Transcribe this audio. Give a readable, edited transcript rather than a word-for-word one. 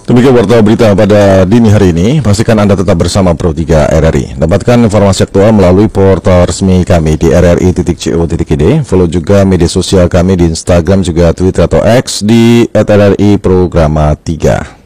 Demikian warta berita pada dini hari ini. Pastikan Anda tetap bersama Pro 3 RRI. Dapatkan informasi aktual melalui portal resmi kami di rri.co.id. Follow juga media sosial kami di Instagram juga Twitter atau X di @rri programa 3.